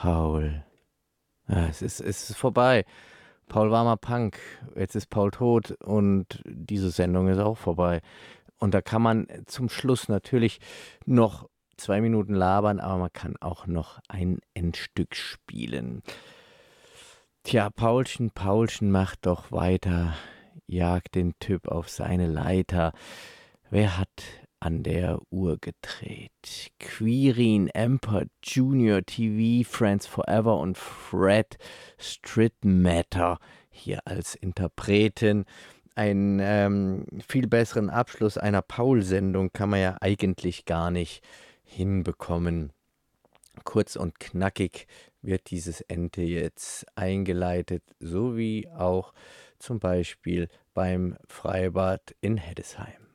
Paul. Ja, es ist vorbei. Paul war mal Punk, jetzt ist Paul tot und diese Sendung ist auch vorbei. Und da kann man zum Schluss natürlich noch 2 Minuten labern, aber man kann auch noch ein Endstück spielen. Tja, Paulchen, Paulchen, mach doch weiter, jag den Typ auf seine Leiter. Wer hat an der Uhr gedreht? Quirin, Emper, Junior, TV, Friends Forever und Fred Strittmatter hier als Interpreten. Einen viel besseren Abschluss einer Paul-Sendung kann man ja eigentlich gar nicht hinbekommen. Kurz und knackig wird dieses Ende jetzt eingeleitet, so wie auch zum Beispiel beim Freibad in Heddesheim.